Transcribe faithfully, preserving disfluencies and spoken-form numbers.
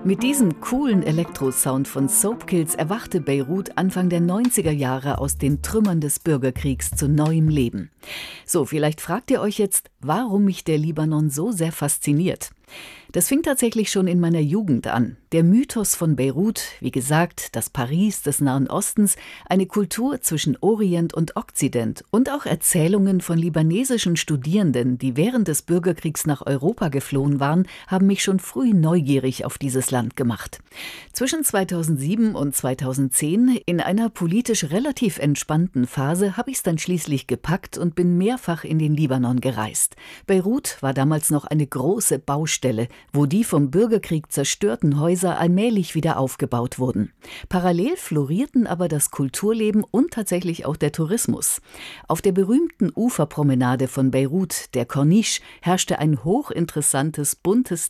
Mit diesem coolen Elektrosound von Soapkills erwachte Beirut Anfang der neunziger Jahre aus den Trümmern des Bürgerkriegs zu neuem Leben. So, vielleicht fragt ihr euch jetzt, warum mich der Libanon so sehr fasziniert. Das fing tatsächlich schon in meiner Jugend an. Der Mythos von Beirut, wie gesagt, das Paris des Nahen Ostens, eine Kultur zwischen Orient und Okzident und auch Erzählungen von libanesischen Studierenden, die während des Bürgerkriegs nach Europa geflohen waren, haben mich schon früh neugierig auf dieses Land gemacht. Zwischen zweitausendsieben und zweitausendzehn, in einer politisch relativ entspannten Phase, habe ich es dann schließlich gepackt und bin mehrfach in den Libanon gereist. Beirut war damals noch eine große Baustelle, wo die vom Bürgerkrieg zerstörten Häuser allmählich wieder aufgebaut wurden. Parallel florierten aber das Kulturleben und tatsächlich auch der Tourismus. Auf der berühmten Uferpromenade von Beirut, der Corniche, herrschte ein hochinteressantes, buntes